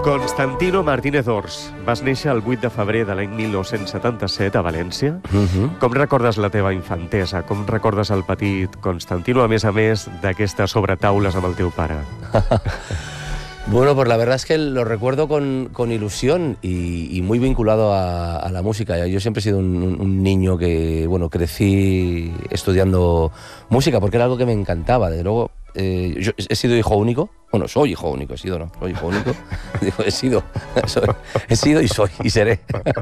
Constantino Martínez Ors, vas néixer el 8 de febrer de l'any 1977 a València. Com recordes la teva infantesa? Com recordes el petit Constantino, a més d'aquestes sobretaules amb el teu pare? Bueno, pues la verdad es que lo recuerdo con ilusión y muy vinculado a la música. Yo siempre he sido un niño que, bueno, crecí estudiando música porque era algo que me encantaba. Desde luego, yo he sido hijo único. Bueno, soy hijo único, soy hijo único. Digo, he sido y soy, y seré.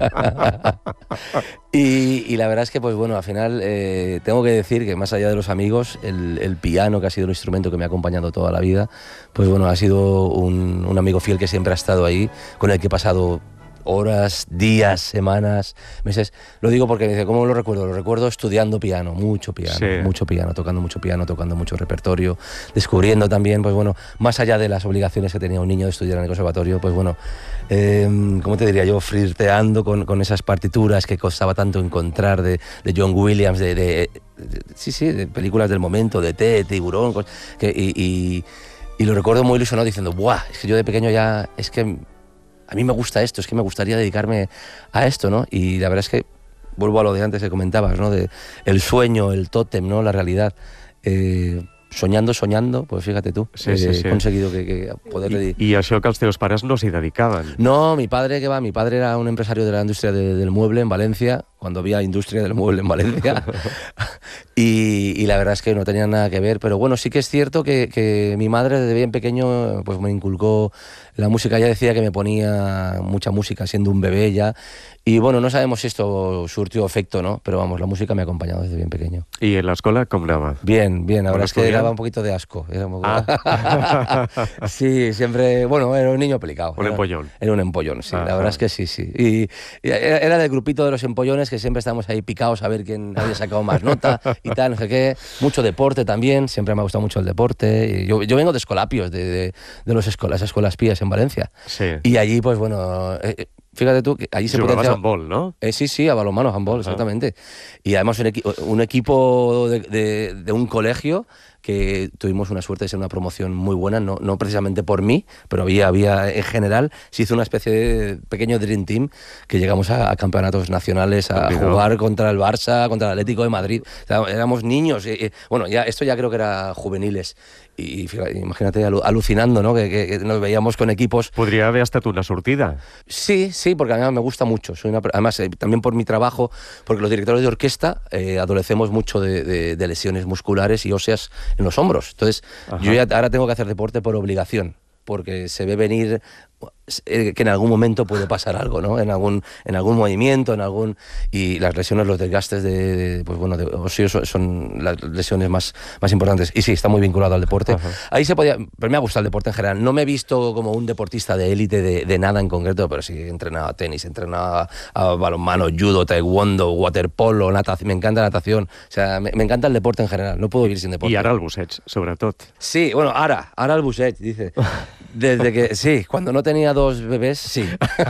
y la verdad es que, pues bueno, al final tengo que decir que más allá de los amigos, el piano, que ha sido un instrumento que me ha acompañado toda la vida, pues bueno, ha sido un amigo fiel que siempre ha estado ahí, con el que he pasado horas, días, semanas, meses. Lo digo porque me dice, ¿cómo lo recuerdo? Lo recuerdo estudiando piano, mucho piano, tocando mucho repertorio, descubriendo también, pues bueno, más allá de las obligaciones que tenía un niño de estudiar en el conservatorio, pues bueno, ¿cómo te diría yo? Flirteando con esas partituras que costaba tanto encontrar de John Williams, de películas del momento, de T, Tiburón, y lo recuerdo muy ilusionado diciendo, ¡buah! Es que yo de pequeño ya, es que a mí me gusta esto, es que me gustaría dedicarme a esto, ¿no? Y la verdad es que, vuelvo a lo de antes que comentabas, ¿no? De el sueño, el tótem, ¿no? La realidad. Soñando, pues fíjate tú, he conseguido que poder dedicar. I això que els teus pares no s'hi dedicaven. No, mi padre era un empresario de la industria del mueble en Valencia, cuando había industria del mueble en Valencia, y la verdad es que no tenía nada que ver, pero bueno, sí que es cierto que mi madre desde bien pequeño pues me inculcó la música. Ella decía que me ponía mucha música siendo un bebé ya, y bueno, no sabemos si esto surtió efecto, ¿no? Pero vamos, la música me ha acompañado desde bien pequeño. ¿Y en la escuela cómo anava? Bien, la verdad es que daba un poquito de asco. Sí, siempre, bueno, era un niño aplicado. Un empollón. Era un empollón, sí, la verdad es que sí. Y era del grupito de los empollones que siempre estábamos ahí picados a ver quién había sacado más nota y tal, no sé qué. Mucho deporte también, siempre me ha gustado mucho el deporte. Y yo vengo de Escolapios, de las escuelas pías en Valencia. Sí. Y allí, pues bueno, fíjate tú que allí se jugabas a handball, ¿no? Sí, a balonmano, a handball, exactamente. Y además un equipo de un colegio que tuvimos una suerte de ser una promoción muy buena, no precisamente por mí, pero había en general, se hizo una especie de pequeño Dream Team que llegamos a campeonatos nacionales, a jugar contra el Barça, contra el Atlético de Madrid. O sea, éramos niños, bueno, esto ya creo que era juveniles. Y fíjate, imagínate, alucinando, ¿no? Que nos veíamos con equipos. Podria haver estat una sortida. Sí, porque a mí me gusta mucho. Además, también por mi trabajo, porque los directores de orquesta adolecemos mucho de lesiones musculares y óseas en los hombros. Entonces, yo ya ahora tengo que hacer deporte por obligación, porque se ve venir que en algún momento puede pasar algo, ¿no? En algún movimiento, y las lesiones, los desgastes de óseos son las lesiones más importantes. Y sí, está muy vinculado al deporte. Ahí pero me ha gustado el deporte en general. No me he visto como un deportista de élite de nada en concreto, pero sí he entrenado a tenis, he entrenado a balonmano, judo, taekwondo, waterpolo, natación. Me encanta la natación. O sea, me encanta el deporte en general. No puedo vivir sin deporte. I ara el busseig, sobretot. Sí, bueno, ara el busseig, dice. Desde que, sí, cuando no tenía 2 bebés, sí.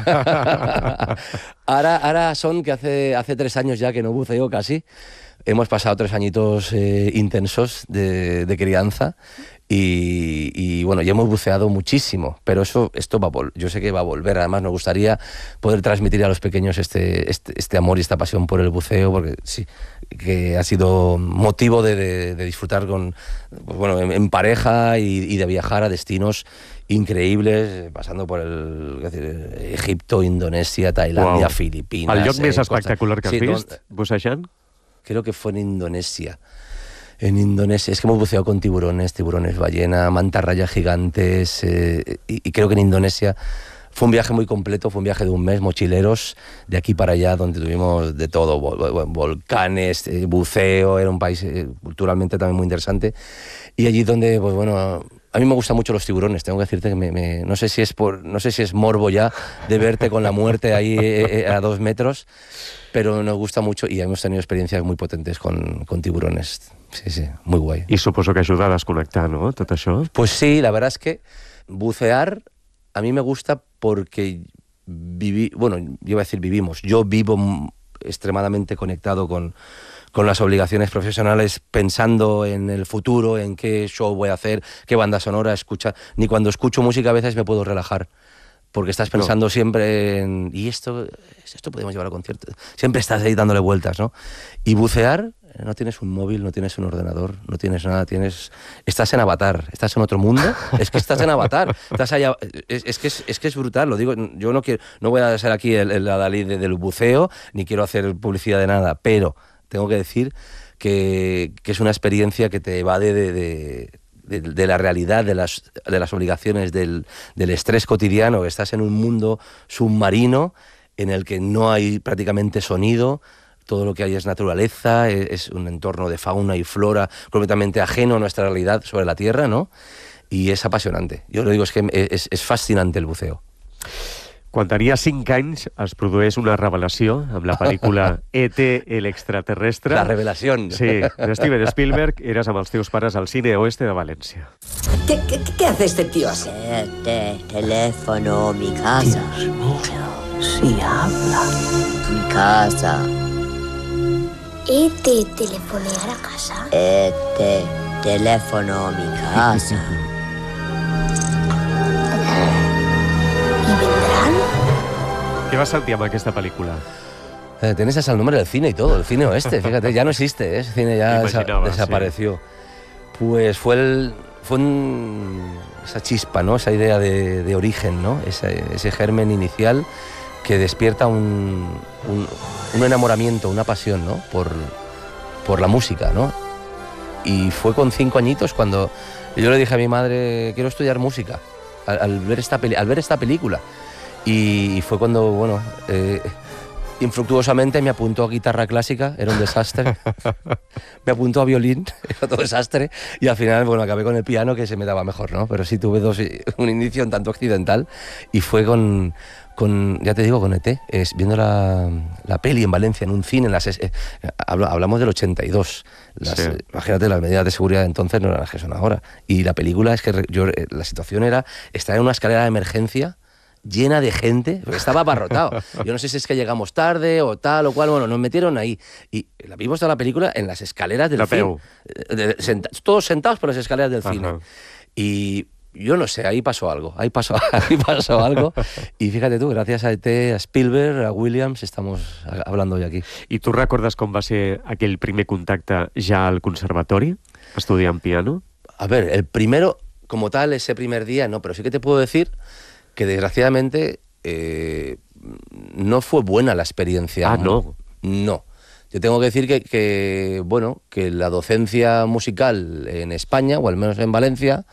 Ahora son que hace 3 años ya que no buceo casi. Hemos pasado 3 añitos intensos de crianza y bueno, ya hemos buceado muchísimo, pero esto yo sé que va a volver. Además, nos gustaría poder transmitir a los pequeños este amor y esta pasión por el buceo, porque sí, que ha sido motivo de disfrutar pues bueno, en pareja y de viajar a destinos increïbles, passant per Egipto, Indonèsia, Tailàndia, Filipinas. El lloc més espectacular que has vist, bucejant? Creo que fue en Indonesia. En Indonesia, es que hemos buceado con tiburones, ballena, mantarrayas gigantes, y creo que en Indonesia fue un viaje muy completo, fue un viaje de un mes, mochileros, de aquí para allá, donde tuvimos de todo, volcanes, buceo, era un país culturalmente también muy interesante, y allí donde, pues bueno, a mí me gustan mucho los tiburones, tengo que decirte que no sé si es morbo ya de verte con la muerte ahí a 2 metros, pero nos gusta mucho y hemos tenido experiencias muy potentes con tiburones. Sí, muy guay. I suposo que ajuda a desconnectar, ¿no?, tot això? Pues sí, la verdad es que bucear a mí me gusta porque vivimos. Yo vivo extremadamente conectado con las obligaciones profesionales, pensando en el futuro, en qué show voy a hacer, qué banda sonora escuchar. Ni cuando escucho música a veces me puedo relajar. porque estás pensando siempre en... ¿Y esto podemos llevar al concierto? Siempre estás ahí dándole vueltas, ¿no? Y bucear, no tienes un móvil, no tienes un ordenador, no tienes nada, estás en Avatar, estás en otro mundo, es que estás en Avatar, estás allá, es que es brutal, lo digo, yo no voy a ser aquí el adalid del buceo, ni quiero hacer publicidad de nada, pero tengo que decir que es una experiencia que te evade de la realidad, de las obligaciones, del estrés cotidiano, que estás en un mundo submarino en el que no hay prácticamente sonido, todo lo que hay es naturaleza, es un entorno de fauna y flora completamente ajeno a nuestra realidad sobre la Tierra, ¿no? Y es apasionante. Yo lo digo, es que és fascinante el buceo. Quan tenia 5 anys es produeix una revelació amb la pel·lícula E.T. el extraterrestre. La revelació. Sí, de Steven Spielberg. Eres amb els teus pares al Cine Oeste de València. ¿Qué hace este tío así? Teléfono, mi casa. Dios mío, sí habla. Mi casa. ¿E.T. telefonear a casa? Teléfono, mi casa. ¿Y vendrán? Què vas sentir amb aquesta pel·lícula? Tienes hasta el nombre del cine y todo, el Cine Oeste, fíjate, ya no existe, ese cine ya desapareció. Sí. Pues esa chispa, ¿no? Esa idea de origen, ¿no? Ese germen inicial que despierta un enamoramiento, una pasión, ¿no? Por la música, ¿no? Y fue con 5 añitos cuando yo le dije a mi madre, quiero estudiar música, al ver esta película. Y fue cuando, bueno, infructuosamente me apuntó a guitarra clásica, era un desastre. Me apuntó a violín, era todo desastre. Y al final, bueno, acabé con el piano, que se me daba mejor, ¿no? Pero sí tuve un inicio un tanto accidental. Y fue con ya te digo, con E.T., viendo la peli en Valencia, en un cine, hablamos del 82. Sí. Imagínate, las medidas de seguridad de entonces no eran las que son ahora. Y la película, es que la situación era estar en una escalera de emergencia llena de gente, porque estaba abarrotado. Yo no sé si es que llegamos tarde o tal o cual, bueno, nos metieron ahí. Y la vimos toda la película en las escaleras del cine. Todos sentados por las escaleras del cine. Y yo no sé, ahí pasó algo. Y fíjate tú, gracias a E.T., a Spielberg, a Williams, estamos hablando hoy aquí. I tu recordes com va ser aquell primer contacte ja al conservatori, estudiant piano? A ver, el primero, como tal, ese primer día, no, pero sí que te puedo decir que desgraciadamente no fue buena la experiencia. Ah, ¿no? No. Yo tengo que decir que la docencia musical en España, o al menos en Valencia,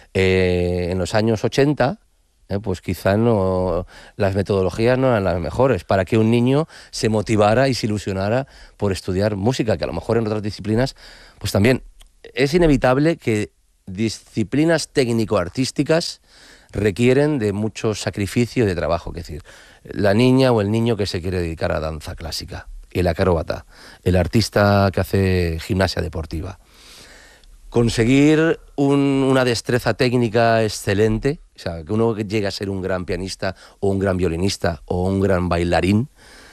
en los años 80, pues quizá no, las metodologías no eran las mejores para que un niño se motivara y se ilusionara por estudiar música, que a lo mejor en otras disciplinas, pues también es inevitable que disciplinas técnico-artísticas requieren de mucho sacrificio y de trabajo. Es decir, la niña o el niño que se quiere dedicar a danza clásica, el acróbata, el artista que hace gimnasia deportiva. Conseguir una destreza técnica excelente, o sea, que uno llegue a ser un gran pianista o un gran violinista o un gran bailarín,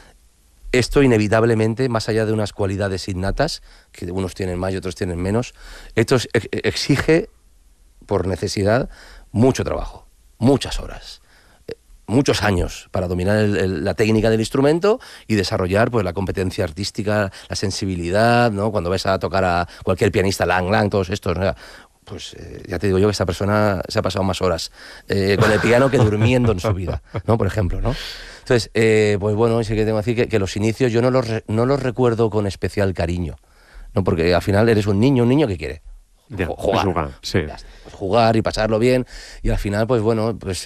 esto inevitablemente, más allá de unas cualidades innatas, que unos tienen más y otros tienen menos, esto exige, por necesidad, mucho trabajo, muchas horas, muchos años para dominar la técnica del instrumento y desarrollar pues la competencia artística, la sensibilidad, ¿no? Cuando ves a tocar a cualquier pianista, Lang, todos estos, ¿no? Pues ya te digo yo que esta persona se ha pasado más horas con el piano que durmiendo en su vida, ¿no? Por ejemplo, ¿no? Entonces, pues bueno, sí que tengo que decir que los inicios yo no los recuerdo con especial cariño, ¿no? Porque al final eres un niño que quiere jugar, sí. Pues jugar y pasarlo bien, y al final pues bueno, pues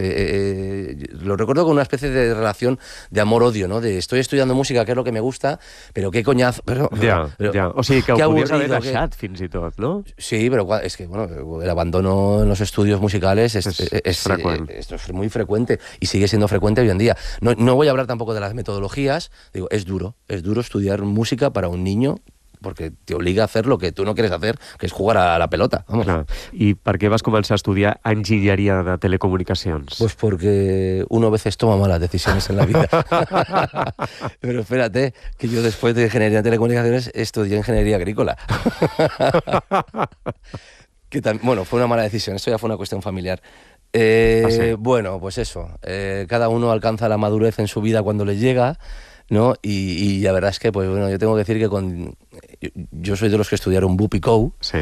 lo recuerdo con una especie de relación de amor-odio, ¿no? De estoy estudiando música, que es lo que me gusta, però qué coñazo, però o sigui que ho podies haver deixat fins i tot, ¿no? Sí, pero es que bueno, el abandono en los estudios musicales es muy frecuente y sigue siendo frecuente hoy en día. No voy a hablar tampoco de las metodologías, digo, es duro estudiar música para un niño, porque te obliga a hacer lo que tú no quieres hacer, que es jugar a la pelota. Vamos. Clar. I per què vas començar a estudiar enginyeria de telecomunicacions? Pues porque uno a veces toma malas decisiones en la vida. Pero espérate, que yo después de ingeniería de telecomunicaciones estudié ingeniería agrícola. Bueno, fue una mala decisión, esto ya fue una cuestión familiar. Bueno, pues eso. Cada uno alcanza la madurez en su vida cuando le llega, ¿no? Y la verdad es que, pues bueno, yo tengo que decir que yo soy de los que estudiaron BUP y COU. Sí.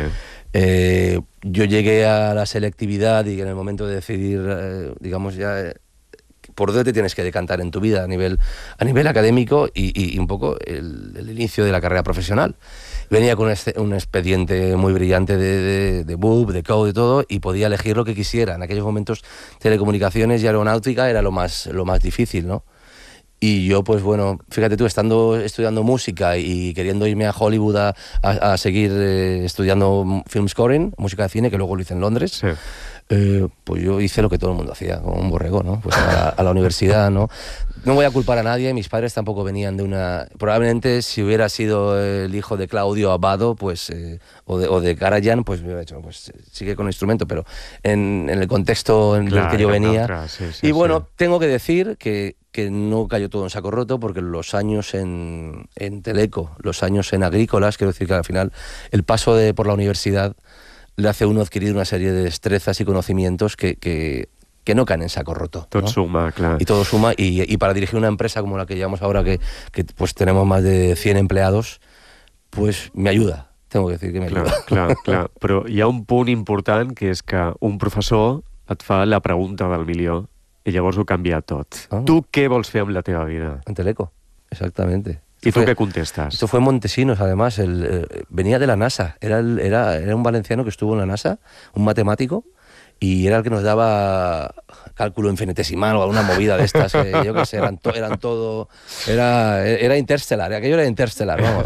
Yo llegué a la selectividad y en el momento de decidir, digamos ya, por dónde te tienes que decantar en tu vida a nivel académico y un poco el inicio de la carrera profesional. Venía con un expediente muy brillante de BUP, de COU, de todo, y podía elegir lo que quisiera. En aquellos momentos telecomunicaciones y aeronáutica era lo más difícil, ¿no? Y yo, pues bueno, fíjate tú, estudiando música y queriendo irme a Hollywood a seguir estudiando film scoring, música de cine, que luego lo hice en Londres, Sí. pues yo hice lo que todo el mundo hacía, como un borrego, ¿no? Pues a la universidad, ¿no? No voy a culpar a nadie, mis padres tampoco venían de una... Probablemente si hubiera sido el hijo de Claudio Abbado, pues, o de Karajan, pues me hubiera dicho, pues sigue con el instrumento, pero en el contexto en el que yo venía... Sí, y bueno, tengo que decir que no cayó todo en saco roto, porque los años en Teleco, los años en agrícolas, quiero decir que al final el paso por la universidad le hace a uno adquirir una serie de destrezas y conocimientos que no caen en saco roto, Tot ¿no? suma, clar. Y todo suma, y para dirigir una empresa como la que llevamos ahora, que pues tenemos más de 100 empleados, pues me ayuda, tengo que decir que me ayuda. Clar. Però hi ha un punt important, que és que un professor et fa la pregunta del milió i llavors ho canvia tot. Ah. Tu què vols fer amb la teva vida? En Teleco, exactamente. I tu què contestes? Esto fue en Montesinos, además. Venía de la NASA. Era un valenciano que estuvo en la NASA, un matemático, y era el que nos daba cálculo infinitesimal o alguna movida de estas. Yo qué sé, eran todo... Era Interstellar, aquello era Interstellar, vamos.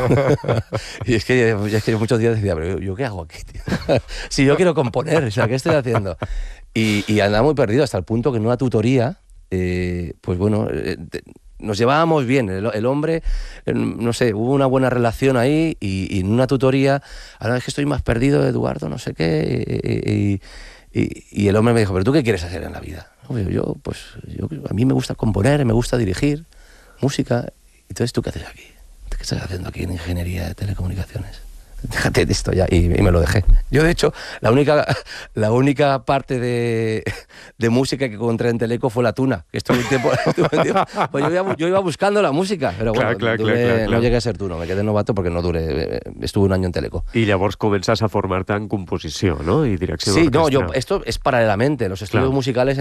Y es que yo muchos días decía, pero ¿yo qué hago aquí, tío? Si yo quiero componer, o sea, ¿qué estoy haciendo? Y andaba muy perdido, hasta el punto que en una tutoría, pues bueno... nos llevábamos bien, el hombre, no sé, hubo una buena relación ahí y en una tutoría, ahora es que estoy más perdido, Eduardo, no sé qué, y el hombre me dijo, ¿pero tú qué quieres hacer en la vida? Yo, a mí me gusta componer, me gusta dirigir música, entonces ¿tú qué haces aquí? ¿Qué estás haciendo aquí en ingeniería de telecomunicaciones? Déjate de esto ya, y me lo dejé. Yo, de hecho, la única parte de música que encontré en Teleco fue la tuna, que estuve un tiempo pues yo iba buscando la música, pero bueno, Clar. no llegué a ser tuno, me quedé novato porque no duré, estuve un año en Teleco. I llavors comences a formar-te en composició, no? I direcció Sí, d'orquestra. no, esto es paralelamente. Los estudios Claro. musicales,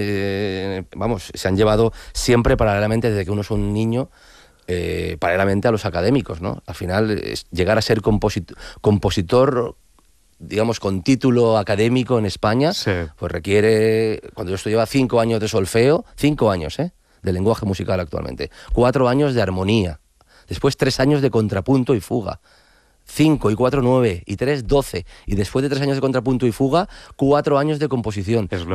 se han llevado siempre paralelamente desde que uno es un niño, paralelamente a los académicos, ¿no? Al final, llegar a ser compositor, digamos, con título académico en España, Sí. pues requiere... Cuando yo estudiaba 5 años de solfeo, 5 años, de lenguaje musical actualmente, 4 años de armonía, después 3 años de contrapunto y fuga, 5 y 4, 9, y 3, 12, y después de 3 años de contrapunto y fuga, 4 años de composición. És una